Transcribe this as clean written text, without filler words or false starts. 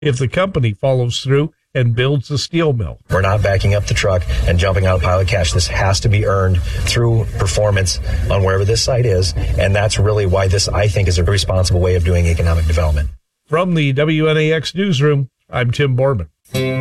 if the company follows through and builds the steel mill. We're not backing up the truck and jumping out a pile of cash. This has to be earned through performance on wherever this site is, and that's really why this, I think, is a responsible way of doing economic development. From the WNAX newsroom, I'm Tim Borman.